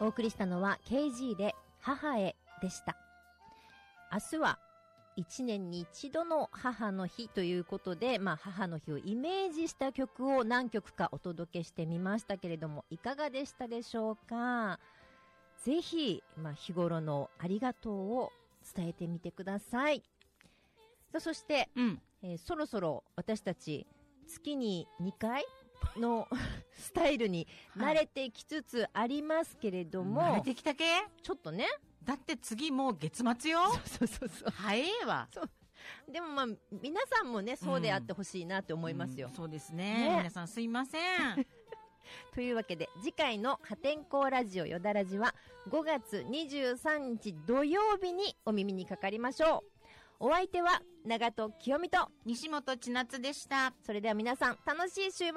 お送りしたのは KG で母へでした。明日は1年に一度の母の日ということで、母の日をイメージした曲を何曲かお届けしてみましたけれども、いかがでしたでしょうか。ぜひ、日頃のありがとうを伝えてみてください。そして、そろそろ私たち月に2回のスタイルに慣れてきつつありますけれども、 慣れてきたけ？ ちょっとね。 だって次もう月末よ。 そう。 早いわ。 そう。でも皆さんもね、そうであってほしいなって思いますよ。 そうですね。皆さんすいません。 というわけで、次回の破天荒ラジオよだらじは5月23日土曜日にお耳にかかりましょう。お相手は長戸清美と西本千夏でした。 それでは皆さん楽しい週末